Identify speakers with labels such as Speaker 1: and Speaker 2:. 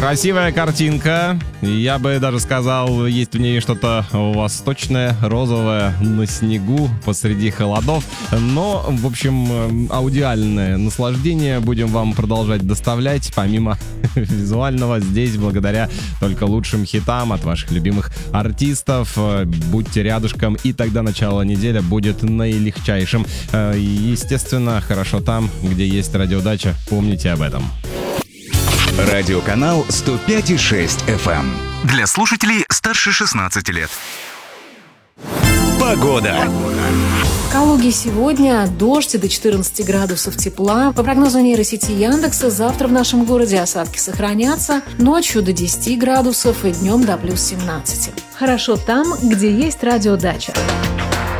Speaker 1: Красивая картинка. Я бы даже сказал, есть в ней что-то восточное, розовое, на снегу, посреди холодов. Но, в общем, аудиальное наслаждение будем вам продолжать доставлять, помимо визуального, здесь, благодаря только лучшим хитам от ваших любимых артистов. Будьте рядышком, и тогда начало недели будет наилегчайшим. Естественно, хорошо там, где есть радиодача. Помните об этом.
Speaker 2: Радиоканал 105,6 FM. Для слушателей старше 16 лет. Погода.
Speaker 3: В Калуге сегодня дождь до 14 градусов тепла. По прогнозу нейросети Яндекса, завтра в нашем городе осадки сохранятся. Ночью до 10 градусов и днем до плюс 17. Хорошо там, где есть радиодача.